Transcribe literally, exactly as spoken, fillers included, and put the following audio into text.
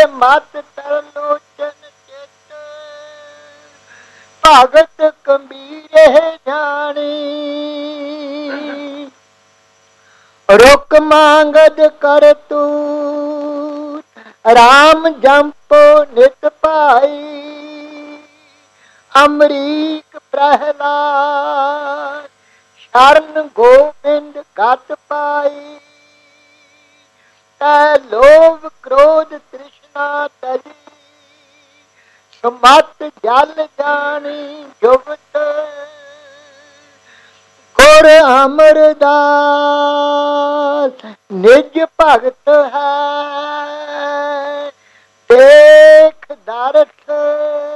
ਮਤ ਤਰਲੋਚਨ ਚਿਤ, ਭਗਤ ਕਬੀਰੇ ਜਾਣੀ। ਰੁਕ ਮੰਗਦ ਕਰ ਤੂਤ, ਰਾਮ ਜੰਪੋ ਨਿਤ ਭਾਈ। ਅਮਰੀਕ ਪ੍ਰਹਲਾਦ, ਸ਼ਰਨ ਗੋਬਿੰਦ ਗਤ ਪਾਈ। ਤੈ ਲੋਭ ਕ੍ਰੋਧ ਤ੍ਰਿਸ਼ਨਾ ਤਜੀ, ਸਮਤ ਜਲ ਜਾਣੀ ਜੁਗਤ। ਗੁਰ ਅਮਰਦਾਸ ਨਿਜ ਭਗਤ ਹੈ,